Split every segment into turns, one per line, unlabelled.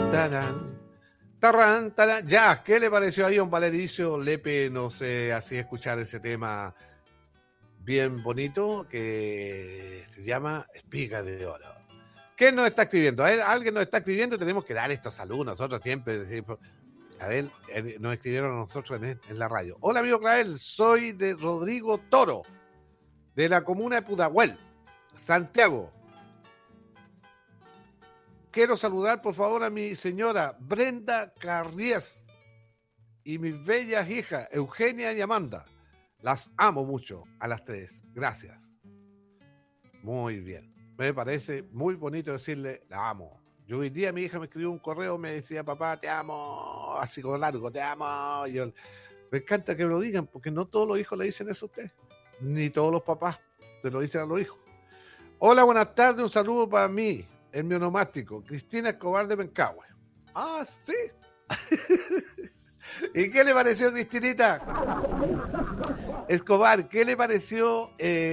Tarán, tarán, tarán. Ya, ¿qué le pareció ahí a un Valericio Lepe? No sé, así escuchar ese tema bien bonito que se llama Espiga de Oro. ¿Quién nos está escribiendo? A ver, alguien nos está escribiendo, tenemos que dar estos saludos nosotros siempre. A ver, nos escribieron a nosotros en la radio. Hola, amigo Clavel, soy de Rodrigo Toro, de la comuna de Pudahuel, Santiago. Quiero saludar, por favor, a mi señora Brenda Carriés y mis bellas hijas, Eugenia y Amanda. Las amo mucho a las tres. Gracias. Muy bien. Me parece muy bonito decirle, la amo. Yo hoy día mi hija me escribió un correo, me decía, papá, te amo, así como largo, te amo. Yo, me encanta que me lo digan, porque no todos los hijos le dicen eso a usted, ni todos los papás se lo dicen a los hijos. Hola, buenas tardes, un saludo para mí, el mi onomástico, Cristina Escobar de Pencahue. Ah, sí. ¿Y qué le pareció, Cristinita? Escobar, ¿qué le pareció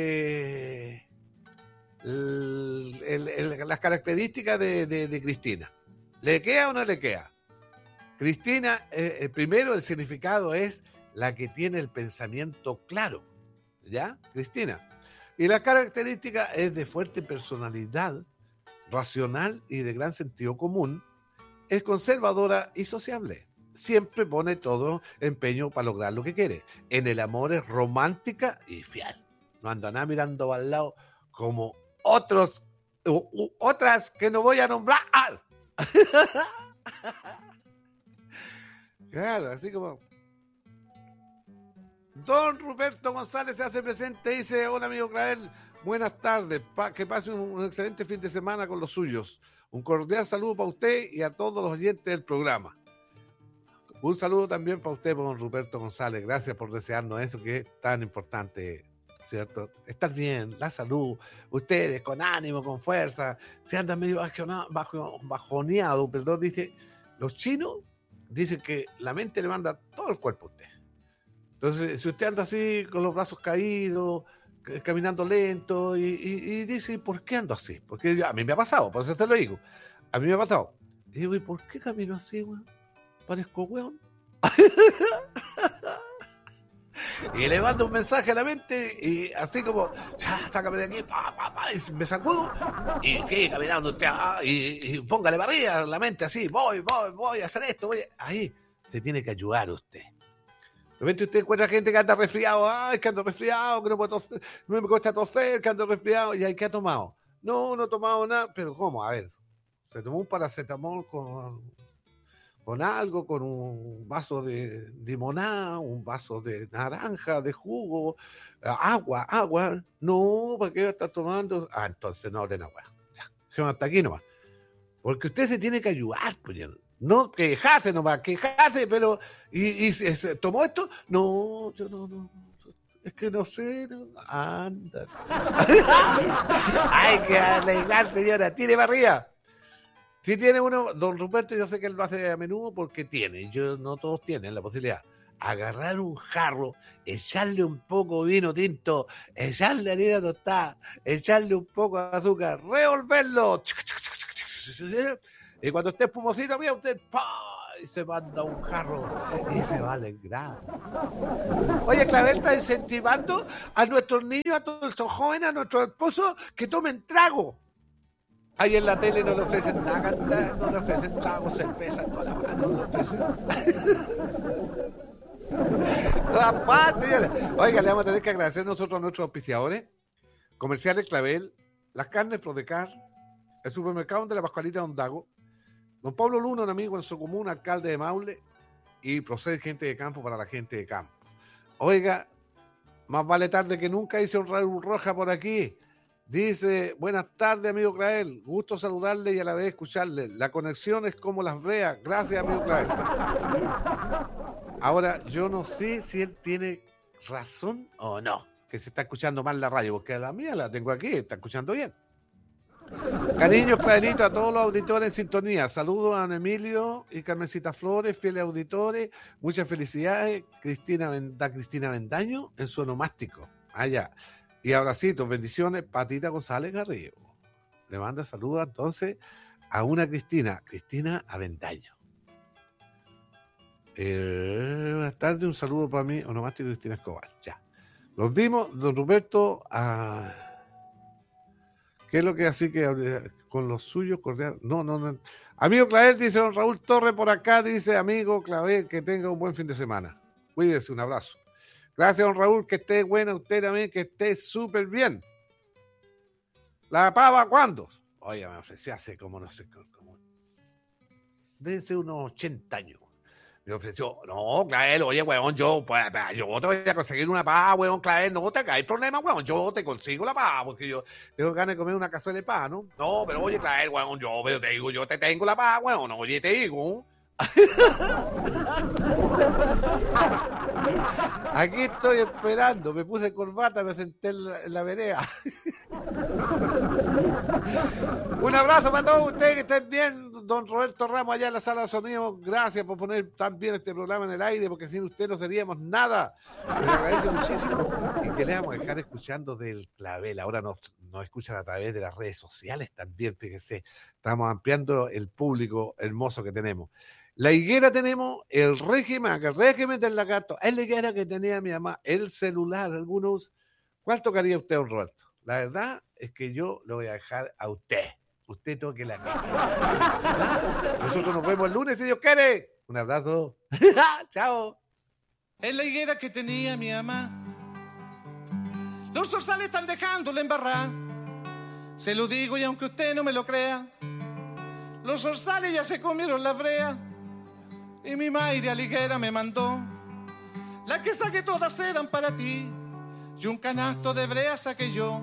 las características de Cristina? ¿Le queda o no le queda? Cristina, primero el significado es la que tiene el pensamiento claro, ¿ya? Cristina. Y la característica es de fuerte personalidad, racional y de gran sentido común, es conservadora y sociable. Siempre pone todo empeño para lograr lo que quiere. En el amor es romántica y fiel. No anda nada mirando al lado como otras que no voy a nombrar. Claro, así como... Don Ruperto González se hace presente, dice, hola amigo Clavel, buenas tardes, que pase un excelente fin de semana con los suyos. Un cordial saludo para usted y a todos los oyentes del programa. Un saludo también para usted, don Ruperto González. Gracias por desearnos eso que es tan importante, ¿cierto? Estar bien, la salud, ustedes con ánimo, con fuerza. Se andan medio bajoneado, perdón, dice, los chinos dicen que la mente le manda todo el cuerpo a usted. Entonces, si usted anda así con los brazos caídos, caminando lento y dice, ¿por qué ando así? Porque a mí me ha pasado, por eso te lo digo. A mí me ha pasado. Y digo, ¿y por qué camino así, weón? Parezco weón. Y le mando un mensaje a la mente y así como, sácame de aquí, y me sacudo y sigue caminando usted, y póngale para arriba la mente así, voy a hacer esto, ahí se tiene que ayudar usted. De repente usted encuentra gente que anda resfriado, que ando resfriado, que no puedo toser, me cuesta toser, que ando resfriado, y ahí, ¿qué ha tomado? No he tomado nada, pero ¿cómo? A ver, se tomó un paracetamol con algo, con un vaso de limonada, un vaso de naranja, de jugo, agua. No, ¿para qué estar tomando? Entonces no hablen agua. Ya, hasta aquí nomás. Porque usted se tiene que ayudar, pues, no quejarse nomás, pero ¿y se tomó esto? No, yo no. Es que no sé, no. Anda. Hay que alegar, señora, tire para arriba. Si tiene uno, don Ruperto, yo sé que él lo hace a menudo porque tiene, no todos tienen la posibilidad, agarrar un jarro, echarle un poco de vino tinto, echarle harina tostada, echarle un poco de azúcar, revolverlo, y cuando esté espumosito, mira usted, y se manda un jarro y se va a alegrar. Oye, Clavel está incentivando a nuestros niños, a todos estos jóvenes, a nuestros esposos, que tomen trago. Ahí en la tele no le ofrecen nada, no le ofrecen trago, cerveza, toda la hora, no le ofrecen. Todas partes. Oiga, le vamos a tener que agradecer nosotros a nuestros auspiciadores. Comerciales Clavel, las carnes Prodecar, el supermercado de la Pascualita de Ondago, don Pablo Luna, un amigo en su común, alcalde de Maule, y Procede Gente de Campo para la gente de campo. Oiga, más vale tarde que nunca, dice un Raúl Roja por aquí. Dice, buenas tardes, amigo Clavel. Gusto saludarle y a la vez escucharle. La conexión es como las breas. Gracias, amigo Clavel. Ahora, yo no sé si él tiene razón o no, que se está escuchando mal la radio, porque a la mía la tengo aquí, está escuchando bien. Cariños, Clavelito, a todos los auditores en sintonía. Saludos a Don Emilio y Carmencita Flores, fieles auditores. Muchas felicidades, Cristina Vendaño en su onomástico. Allá. Y abracitos, bendiciones, Patita González Garrido. Le manda saludos entonces a una Cristina Avendaño. Buenas tardes, un saludo para mí, onomástico Cristina Escobar. Ya. Los dimos, don Ruperto, ¿qué es lo que así que con los suyos cordial? No. Amigo Clavel, dice don Raúl Torres por acá, dice amigo Clavel, que tenga un buen fin de semana. Cuídese, un abrazo. Gracias, don Raúl, que esté buena, usted también, que esté súper bien. ¿La pava cuándo? Oye, me ofreció hace como, no sé, como desde unos 80 años. Me ofreció, no, Clavel, oye, weón, yo te voy a conseguir una pava, weón, Clavel, no te hay problema, weón, yo te consigo la pava, porque yo tengo ganas de comer una cazuela de pava, ¿no? No, pero oye, Clavel, weón, pero te digo, yo te tengo la pava, weón, no, oye, te digo. Aquí estoy esperando, me puse corbata, me senté en la vereda. Un abrazo para todos ustedes, que estén bien. Don Roberto Ramos allá en la sala de sonido, gracias por poner tan bien este programa en el aire, porque sin usted no seríamos nada. Se le agradece muchísimo y que le vamos a dejar escuchando del Clavel. Ahora nos escuchan a través de las redes sociales también, fíjese, estamos ampliando el público hermoso que tenemos. La higuera tenemos, el régimen del lagarto, es la higuera que tenía mi mamá, el celular, algunos. ¿Cuál tocaría usted, don Roberto? La verdad es que yo lo voy a dejar a usted. Usted toque la caja. Nosotros nos vemos el lunes si Dios quiere. Un abrazo. Chao.
En la higuera que tenía mi mamá, los zorzales están dejándola embarrar. Se lo digo y aunque usted no me lo crea, los zorzales ya se comieron la brea. Y mi madre a la higuera me mandó las que saqué todas eran para ti, y un canasto de brea saqué yo.